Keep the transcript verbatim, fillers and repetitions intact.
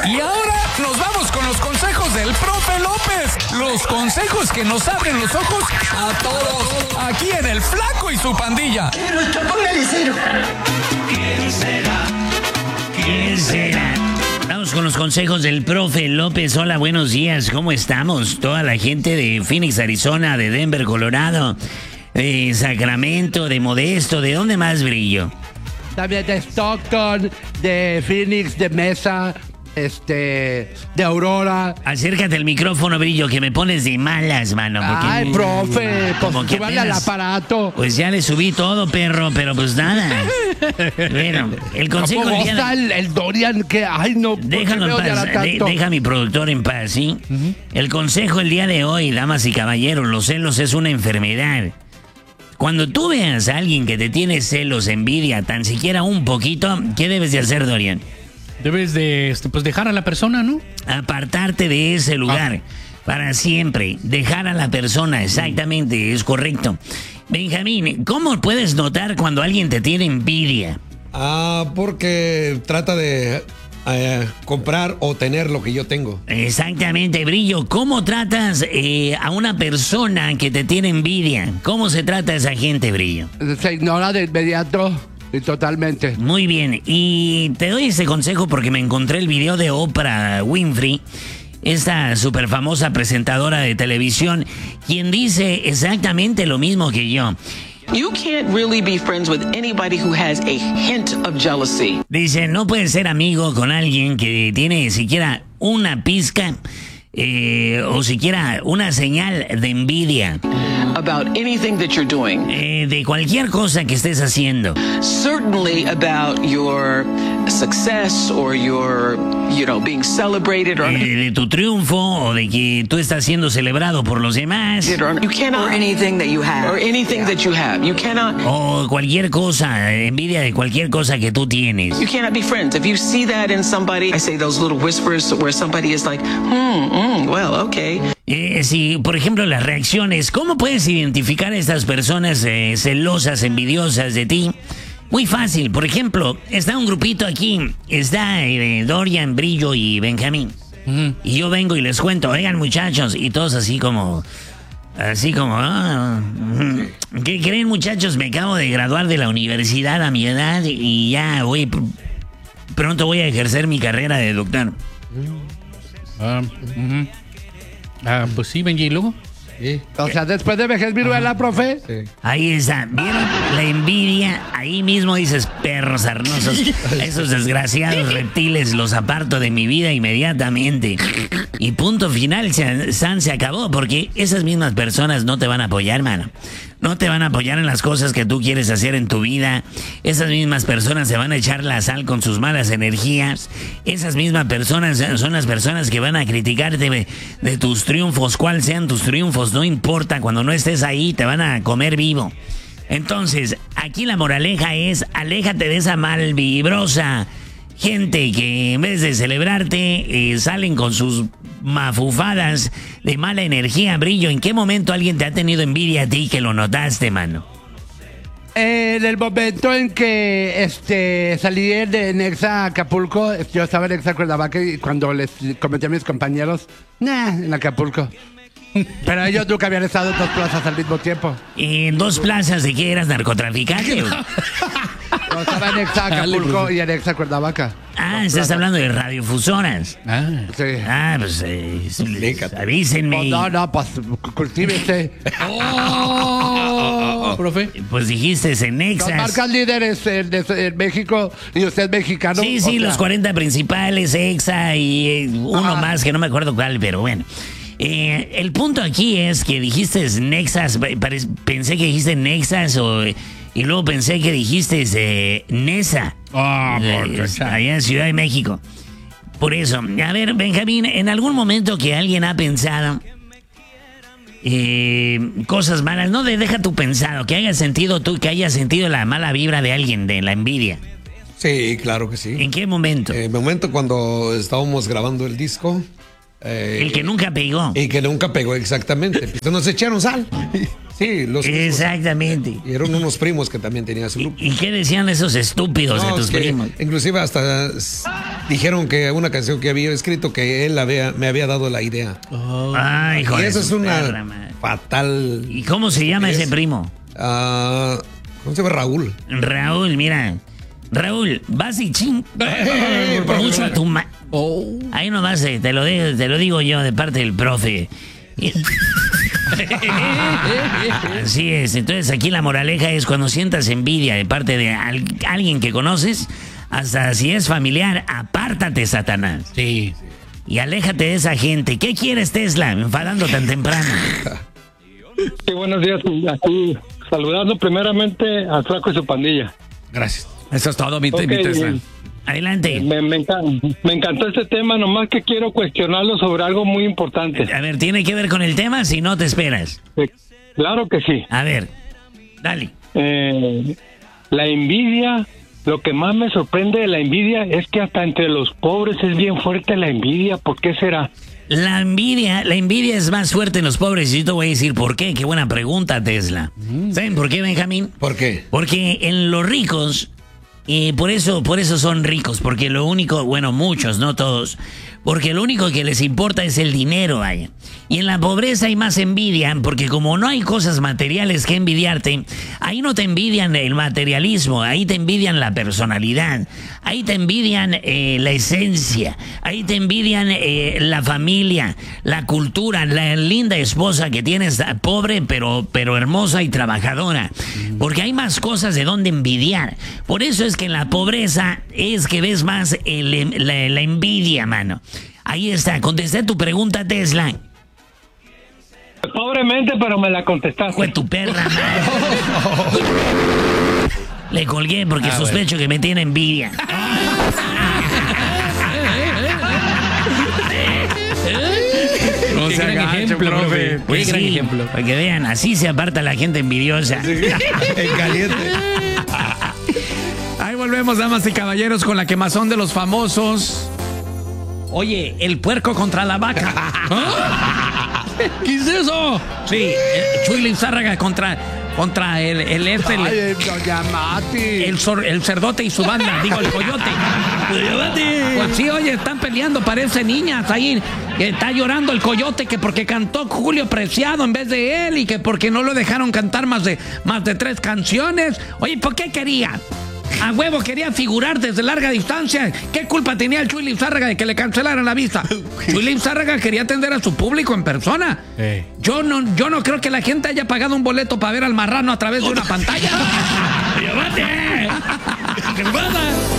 Y ahora nos vamos con los consejos del profe López. Los consejos que nos abren los ojos a todos. Aquí en El Flaco y su pandilla. Pero póngale cero. ¿Quién será? ¿Quién será? Vamos con los consejos del profe López. Hola, buenos días. ¿Cómo estamos? Toda la gente de Phoenix, Arizona, de Denver, Colorado, de Sacramento, de Modesto. ¿De dónde más, Brillo? También de Stockton, de Phoenix, de Mesa, este, de Aurora. Acércate al micrófono, Brillo, que me pones de malas, mano. Porque, Ay, profe, como pues que súbale al apenas- aparato. Pues ya le subí todo, perro, pero pues nada. Bueno, el consejo ¿Cómo del día de- está el, el Dorian? Que, ay, no, ¿por qué Déjalo me en odiará paz, de- tanto? deja a mi productor en paz, ¿sí? El consejo el día de hoy, damas y caballeros, los celos es una enfermedad. Cuando tú veas a alguien que te tiene celos, envidia, tan siquiera un poquito, ¿qué debes de hacer, Dorian? Debes de este, pues dejar a la persona, ¿no? Apartarte de ese lugar para siempre. Dejar a la persona, exactamente, es correcto. Benjamín, ¿cómo puedes notar cuando alguien te tiene envidia? Ah, porque trata de eh, comprar o tener lo que yo tengo. Exactamente, Brillo. ¿Cómo tratas eh, a una persona que te tiene envidia? ¿Cómo se trata a esa gente, Brillo? Se ignora de inmediato y totalmente. Muy bien, y te doy ese consejo porque me encontré el video de Oprah Winfrey, esta súper famosa presentadora de televisión, quien dice exactamente lo mismo que yo. You can't really be friends with anybody who has a hint of jealousy. Dice, no puedes ser amigo con alguien que tiene siquiera una pizca eh, o siquiera una señal de envidia About anything that you're doing. eh, de cualquier cosa que estés haciendo. Certainly about your success or your, you know, being celebrated or, Eh, de tu triunfo o de que tú estás siendo celebrado por los demás. or you cannot Or anything that you have. or anything that you have. You cannot O cualquier cosa, envidia de cualquier cosa que tú tienes. you cannot be friends. If you see that in somebody, I say those little whispers where somebody is like, hmm, mm, well, okay. Eh, si, por ejemplo, las reacciones, ¿cómo puedes identificar a estas personas eh, celosas, envidiosas de ti? Muy fácil. Por ejemplo, está un grupito aquí, está eh, Dorian, Brillo y Benjamín. Y yo vengo y les cuento, oigan muchachos, y todos así como... Así como, ah, mm, ¿qué creen muchachos? Me acabo de graduar de la universidad a mi edad y ya voy, pr- pronto voy a ejercer mi carrera de doctor. Ah, ujú. Ah, pues sí, Benji, ¿y luego? Sí. O sea, después de vejez viruela, profe. Sí. Ahí está, ¿vieron? La envidia, ahí mismo dices, perros sarnosos, esos desgraciados reptiles los aparto de mi vida inmediatamente. Y punto final, se, San, se acabó, porque esas mismas personas no te van a apoyar, mano. No te van a apoyar en las cosas que tú quieres hacer en tu vida. Esas mismas personas se van a echar la sal con sus malas energías. Esas mismas personas son las personas que van a criticarte de, de tus triunfos, cuáles sean tus triunfos, no importa, cuando no estés ahí te van a comer vivo. Entonces, aquí la moraleja es, aléjate de esa malvibrosa gente que en vez de celebrarte eh, salen con sus mafufadas de mala energía. Brillo, ¿en qué momento alguien te ha tenido envidia a ti que lo notaste, mano? En el momento en que este salí de Nexa a Acapulco, yo estaba en Nexa Cuernavaca y cuando les comenté a mis compañeros, nah, en Acapulco. Pero ellos nunca habían estado en dos plazas al mismo tiempo. ¿En dos plazas de qué eras narcotraficante? güey? Yo estaba en Nexa Acapulco y en Nexa Cuernavaca. Ah, estás hablando de radiofusoras. Ah, Sí. Ah, pues eh, Explícate. avísenme. Pues no, no, pues cultívese. oh, profe. Pues dijiste en Son Nexas. marcas líderes en, en México y usted es mexicano. Sí, o sí, sea, los cuarenta principales, Exa y eh, uno Ajá. más que no me acuerdo cuál, pero bueno. Eh, el punto aquí es que dijiste Nexas, pare- pensé que dijiste Nexas o, y luego pensé que dijiste eh, Nesa, Ah, eh, porque- allá en Ciudad de México. Por eso, a ver, Benjamín, ¿en algún momento que alguien ha pensado eh, cosas malas, no de deja tu pensado, que hayas sentido tú, que hayas sentido la mala vibra de alguien, de la envidia? Sí, claro que sí. ¿En qué momento? En el momento cuando estábamos grabando el disco. eh, El que nunca pegó. Y que nunca pegó exactamente. Pues nos echaron sal. Sí, los Exactamente. Y eran unos primos que también tenían su grupo. ¿Y qué decían esos estúpidos No, de tus es que primos? inclusive hasta s- dijeron que una canción que había escrito que él había, me había dado la idea. Ay, hijo y de eso su es una perra madre. fatal. ¿Y cómo se llama ese primo? Ah, ¿Cómo se llama? Raúl. Raúl, mira. Raúl, vas y ching. Mucho a tu ma... Ahí nomás eh, te lo, de- te lo digo yo de parte del profe. Y- Así es. Entonces aquí la moraleja es cuando sientas envidia de parte de al- alguien que conoces, hasta si es familiar, apártate, Satanás. Sí. Y aléjate de esa gente. ¿Qué quieres, Tesla? Enfadando tan temprano. Sí, buenos días. Aquí saludando primeramente al Flaco y su pandilla. Gracias. Eso es todo, mi, Ok, mi Tesla. Adelante. Me, me, encan- me encantó este tema, nomás que quiero cuestionarlo sobre algo muy importante. A ver, ¿tiene que ver con el tema? Si no te esperas. Eh, Claro que sí. A ver, dale. Eh, la envidia, lo que más me sorprende de la envidia es que hasta entre los pobres es bien fuerte la envidia. ¿Por qué será? La envidia, la envidia es más fuerte en los pobres y yo te voy a decir por qué. Qué buena pregunta, Tesla. ¿Saben por qué, Benjamín? ¿Por qué? Porque en los ricos, y por eso, por eso son ricos, porque lo único, bueno, muchos, no todos, porque lo único que les importa es el dinero, vaya. Y en la pobreza hay más envidia, porque como no hay cosas materiales que envidiarte, ahí no te envidian el materialismo, ahí te envidian la personalidad, ahí te envidian eh, la esencia, ahí te envidian eh, la familia, la cultura, la linda esposa que tienes, pobre pero, pero hermosa y trabajadora, porque hay más cosas de donde envidiar. Por eso es que en la pobreza es que ves más el- la, la envidia, mano. Ahí está, contesté tu pregunta, Tesla. Pobremente, pero me la contestaste. Fue tu perra, madre. Le colgué porque sospecho que me tiene envidia. No Qué se gran agache, ejemplo, profe. profe. Pues Qué gran sí, ejemplo. para que vean, así se aparta la gente envidiosa. En caliente. Ahí volvemos, damas y caballeros, con la quemazón de los famosos. Oye, el puerco contra la vaca. ¿Ah? ¿Qué es eso? Sí, eh, Chuy Lizárraga contra, contra el, el, este, el, Ay, doña Mati. el, sor- el cerdote y su banda, digo, el coyote. Pues sí, oye, están peleando, parecen niñas ahí. Que está llorando el coyote que porque cantó Julio Preciado en vez de él y que porque no lo dejaron cantar más de, más de tres canciones. Oye, ¿por qué quería? A huevo quería figurar desde larga distancia. ¿Qué culpa tenía el Chuy Lizárraga de que le cancelaran la vista? Chuy Lizárraga quería atender a su público en persona. Eh. Yo no, yo no creo que la gente haya pagado un boleto para ver al marrano a través de una pantalla. ¡Llévate! ¿Qué pasa?